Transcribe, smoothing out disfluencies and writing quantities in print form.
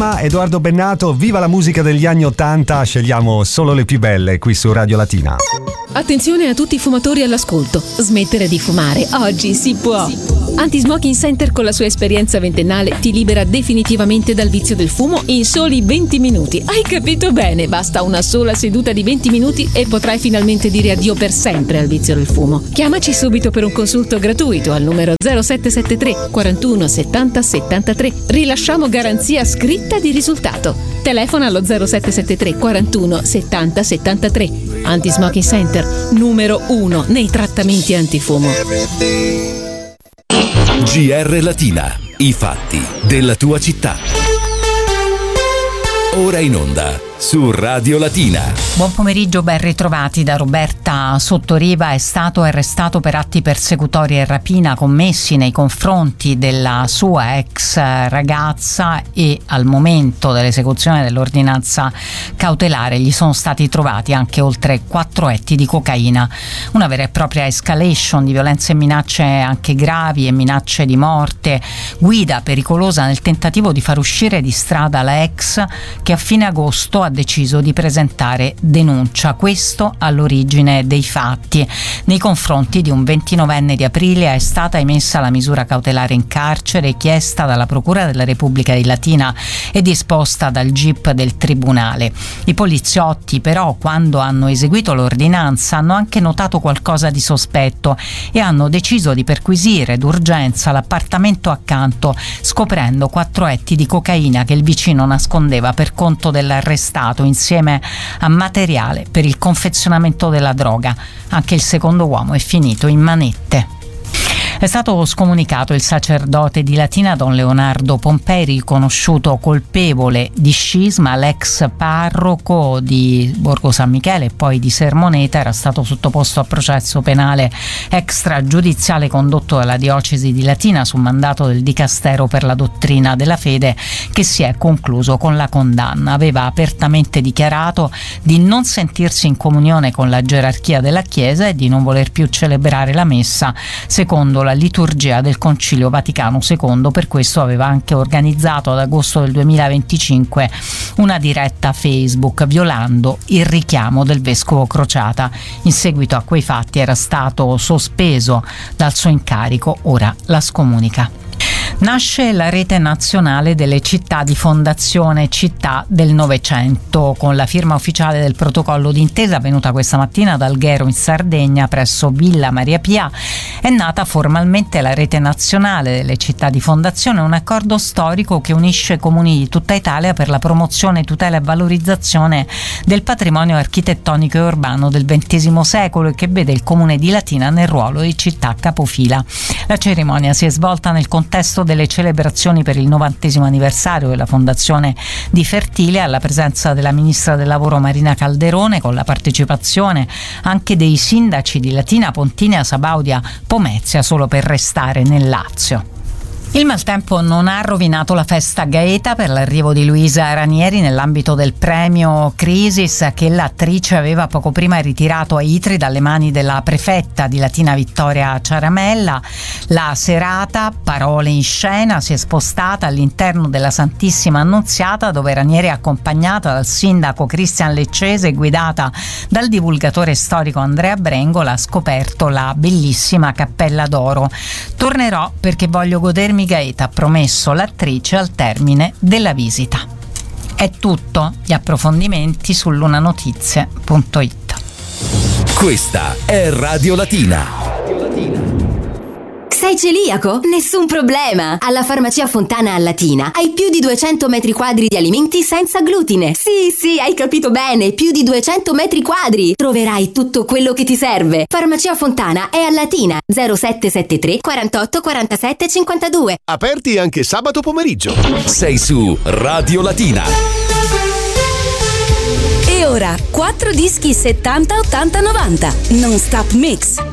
Gemma, Edoardo Bennato, viva la musica degli anni '80, scegliamo solo le più belle qui su Radio Latina. Attenzione a tutti i fumatori all'ascolto, smettere di fumare, oggi si può. Anti-Smoking Center con la sua esperienza ventennale ti libera definitivamente dal vizio del fumo in soli 20 minuti. Hai capito bene? Basta una sola seduta di 20 minuti e potrai finalmente dire addio per sempre al vizio del fumo. Chiamaci subito per un consulto gratuito al numero 0773 41 70 73. Rilasciamo garanzia scritta di risultato. Telefona allo 0773 41 70 73. Anti-Smoking Center, numero 1 nei trattamenti antifumo. GR Latina, i fatti della tua città. Ora in onda su Radio Latina. Buon pomeriggio, ben ritrovati da Roberta Sottoriva. È stato arrestato per atti persecutori e rapina commessi nei confronti della sua ex ragazza e al momento dell'esecuzione dell'ordinanza cautelare gli sono stati trovati anche oltre 4 etti di cocaina. Una vera e propria escalation di violenze e minacce anche gravi e minacce di morte. Guida pericolosa nel tentativo di far uscire di strada la ex, che a fine agosto ha deciso di presentare denuncia. Questo all'origine dei fatti. Nei confronti di un 29enne di Aprilia è stata emessa la misura cautelare in carcere chiesta dalla Procura della Repubblica di Latina e disposta dal GIP del Tribunale. I poliziotti però, quando hanno eseguito l'ordinanza, hanno anche notato qualcosa di sospetto e hanno deciso di perquisire d'urgenza l'appartamento accanto, scoprendo 4 etti di cocaina che il vicino nascondeva per conto dell'arrestato insieme a materiale per il confezionamento della droga. Anche il secondo uomo è finito in manette. È stato scomunicato il sacerdote di Latina Don Leonardo Pompei, riconosciuto colpevole di scisma. L'ex parroco di Borgo San Michele e poi di Sermoneta era stato sottoposto a processo penale extragiudiziale condotto dalla diocesi di Latina su mandato del Dicastero per la dottrina della fede, che si è concluso con la condanna. Aveva apertamente dichiarato di non sentirsi in comunione con la gerarchia della Chiesa e di non voler più celebrare la messa secondo la liturgia del Concilio Vaticano II. Per questo aveva anche organizzato ad agosto del 2025 una diretta Facebook violando il richiamo del vescovo Crociata. In seguito a quei fatti era stato sospeso dal suo incarico, ora la scomunica. Nasce la rete nazionale delle città di fondazione Città del Novecento, con la firma ufficiale del protocollo d'intesa avvenuta questa mattina ad Alghero in Sardegna presso Villa Maria Pia. È nata formalmente la rete nazionale delle città di fondazione, un accordo storico che unisce comuni di tutta Italia per la promozione, tutela e valorizzazione del patrimonio architettonico e urbano del XX secolo e che vede il comune di Latina nel ruolo di città capofila. La cerimonia si è svolta nel contesto delle celebrazioni per il 90° anniversario della fondazione di Fertile, alla presenza della ministra del lavoro Marina Calderone, con la partecipazione anche dei sindaci di Latina, Pontinia, Sabaudia, Pomezia, solo per restare nel Lazio. Il maltempo non ha rovinato la festa Gaeta per l'arrivo di Luisa Ranieri nell'ambito del premio Crisis che l'attrice aveva poco prima ritirato a Itri dalle mani della prefetta di Latina Vittoria Ciaramella. La serata, parole in scena, si è spostata all'interno della Santissima Annunziata, dove Ranieri, accompagnata dal sindaco Cristian Leccese e guidata dal divulgatore storico Andrea Brengola, ha scoperto la bellissima Cappella d'Oro. Tornerò perché voglio godermi Gaeta, ha promesso l'attrice al termine della visita. È tutto, gli approfondimenti su lunanotizie.it. Questa è Radio Latina. Sei celiaco? Nessun problema! Alla Farmacia Fontana a Latina hai più di 200 metri quadri di alimenti senza glutine. Sì, hai capito bene, più di 200 metri quadri! Troverai tutto quello che ti serve. Farmacia Fontana è a Latina, 0773 48 47 52. Aperti anche sabato pomeriggio. Sei su Radio Latina. E ora 4 dischi 70 80 90 Non Stop Mix.